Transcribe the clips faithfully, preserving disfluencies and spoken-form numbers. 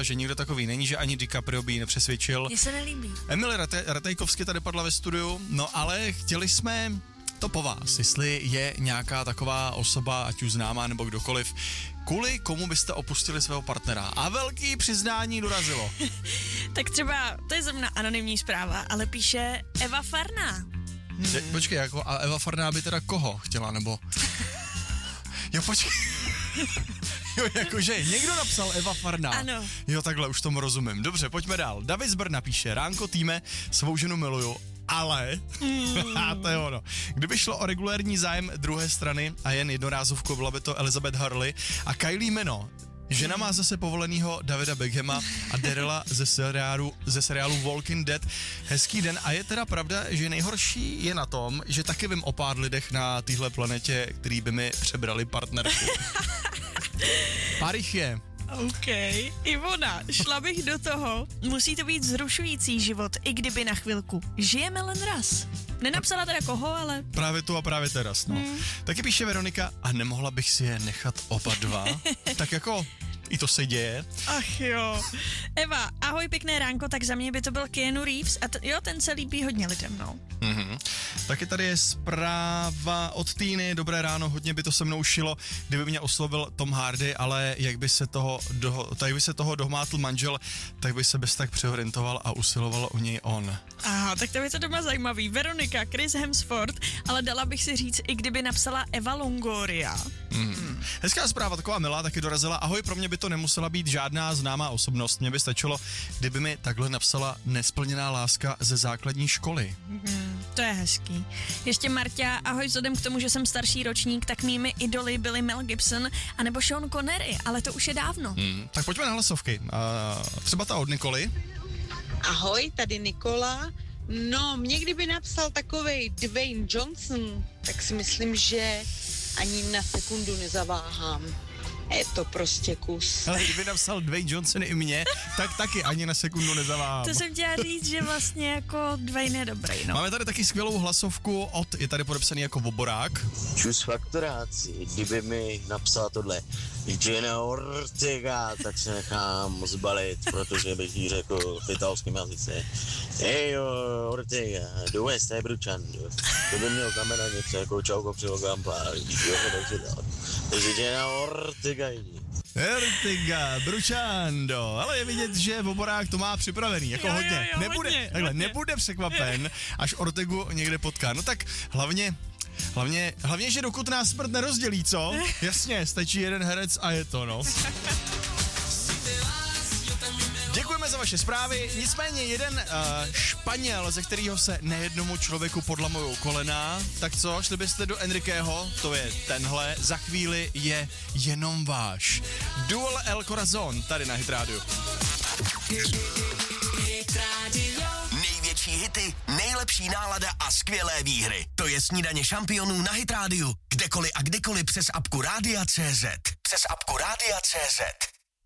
tvrdila, že nikdo takový není, že ani DiCaprio by ji nepřesvědčil. Mně se nelíbí. Emily Rate- Ratajkovsky tady padla ve studiu, no ale chtěli jsme to po vás, jestli je nějaká taková osoba, ať už známá nebo kdokoliv, kvůli komu byste opustili svého partnera. A velký přiznání dorazilo. Tak třeba, to je zrovna anonymní zpráva, ale píše Eva Farná. Hmm. Je, počkej, jako, a Eva Farná by teda koho chtěla, nebo... Jo, počkej. Jo, jakože někdo napsal Eva Farná. Ano. Jo, takhle, už tomu rozumím. Dobře, pojďme dál. David z Brna píše, Ránko týme, svou ženu miluju, ale, mm. to je ono. Kdyby šlo o regulérní zájem druhé strany a jen jednorázovku, byla by to Elizabeth Hurley a Kylie Minogue. Žena má zase povolenýho Davida Beckhama a Daryla ze seriálu, ze seriálu Walking Dead. Hezký den a je teda pravda, že nejhorší je na tom, že taky vím o pár lidech na téhle planetě, který by mi přebrali partnerku. Pár jich je. OK. Ivona, šla bych do toho. Musí to být zrušující život, i kdyby na chvilku. Žijeme len raz. Nenapsala teda koho, ale... Právě tu a právě teraz, no. Hmm. Taky píše Veronika, a nemohla bych si je nechat oba dva? Tak jako... I to se děje. Ach jo. Eva, ahoj, pěkné ránko, tak za mě by to byl Keanu Reeves a t- jo, ten se líbí hodně lidem, no. Mm-hmm. Taky tady je zpráva od Týny, dobré ráno, hodně by to se mnou šilo, kdyby mě oslovil Tom Hardy, ale jak by se toho, do, tak by se toho dohmátl manžel, tak by se bez tak přeorientoval a usiloval o něj on. Aha, tak to je to doma zajímavý. Veronika, Chris Hemsworth, ale dala bych si říct, i kdyby napsala Eva Longoria. Mm. Mm. Hezká zpráva, taková milá, taky dorazila. Ahoj, pro mě by to nemusela být žádná známá osobnost. Mně by stačilo, kdyby mi takhle napsala nesplněná láska ze základní školy. Mm, to je hezký. Ještě Marťa, ahoj, vzhledem k tomu, že jsem starší ročník, tak mými idoly byly Mel Gibson anebo Sean Connery, ale to už je dávno. Mm. Tak pojďme na hlasovky. Uh, třeba ta od Nikoly. Ahoj, tady Nikola. No, mě kdyby napsal takovej Dwayne Johnson, tak si myslím, že ani na sekundu nezaváhám. Je to prostě kus. Ale kdyby napsal Dwayne Johnson i mě, tak taky ani na sekundu nezaváhám. To jsem chtěla říct, že vlastně jako Dwayne je dobrý, no. Máme tady taky skvělou hlasovku od, je tady podepsaný jako Voborák. Čus faktoráci, kdyby mi napsal tohle Jenna Ortega, tak se nechám zbalit, protože bych jí řekl v italském jazyce. Hej Ortega, dove stai bruciando? To by měl znamenat něco jako čauko přilogám pláž, jo, takže dál. Takže Jenna Ortega jdi. Ortega, bruciando, ale je vidět, že Voborák to má připravený, jako jo, hodně. Jo, jo, nebude, hodně, takhle, hodně. nebude překvapen, až Ortegu někde potká. No tak hlavně, hlavně, hlavně, že dokud nás smrt nerozdělí, co? Jasně, stačí jeden herec a je to, no. Děkujeme za vaše zprávy, nicméně jeden uh, Španěl, ze kterého se nejednomu člověku podlamujou kolena, tak co, šli byste do Enriqueho, to je tenhle, za chvíli je jenom váš. Duel El Corazon, tady na Hit Radio. Největší hity, nejlepší nálada a skvělé výhry. To je Snídaně šampionů na Hit Radio. Kdekoliv a kdykoliv přes apku Rádia tečka cé zet. Přes apku Rádia tečka cé zet.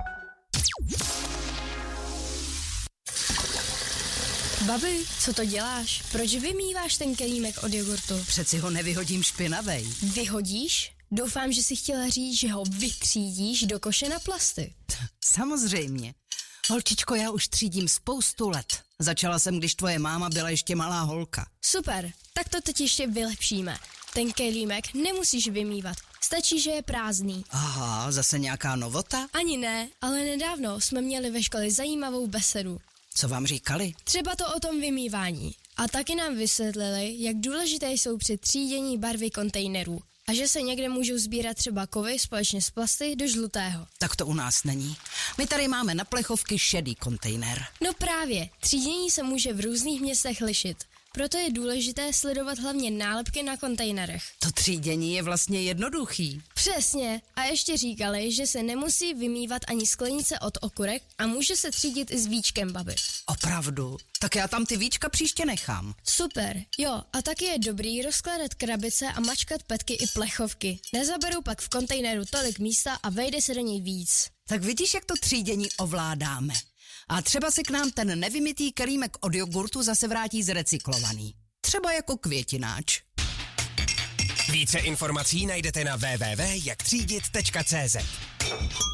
Babi, co to děláš? Proč vymýváš ten kelímek od jogurtu? Přeci ho nevyhodím špinavej. Vyhodíš? Doufám, že si chtěla říct, že ho vytřídíš do koše na plasty. Samozřejmě. Holčičko, já už třídím spoustu let. Začala jsem, když tvoje máma byla ještě malá holka. Super, tak to teď ještě vylepšíme. Ten kelímek nemusíš vymývat, stačí, že je prázdný. Aha, zase nějaká novota? Ani ne, ale nedávno jsme měli ve škole zajímavou besedu. Co vám říkali? Třeba to o tom vymývání. A taky nám vysvětlili, jak důležité jsou při třídění barvy kontejnerů. A že se někde můžou sbírat třeba kovy společně s plasty do žlutého. Tak to u nás není. My tady máme na plechovky šedý kontejner. No právě, třídění se může v různých městech lišit. Proto je důležité sledovat hlavně nálepky na kontejnerech. To třídění je vlastně jednoduchý. Přesně. A ještě říkali, že se nemusí vymývat ani sklenice od okurek a může se třídit i s víčkem, babi. Opravdu? Tak já tam ty víčka příště nechám. Super. Jo, a taky je dobrý rozkládat krabice a mačkat petky i plechovky. Nezaberou pak v kontejneru tolik místa a vejde se do něj víc. Tak vidíš, jak to třídění ovládáme. A třeba se k nám ten nevymytý kelímek od jogurtu zase vrátí zrecyklovaný. Třeba jako květináč. Více informací najdete na w w w tečka jak třídit tečka cé zet.